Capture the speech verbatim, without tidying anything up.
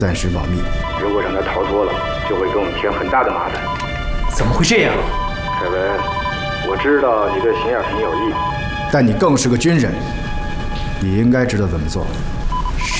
暂时保密。 如果让他逃脱了，就会给我们添很大的麻烦。 怎么会这样？ 凯文，我知道你对邢亚平有意， 但你更是个军人，你应该知道怎么做。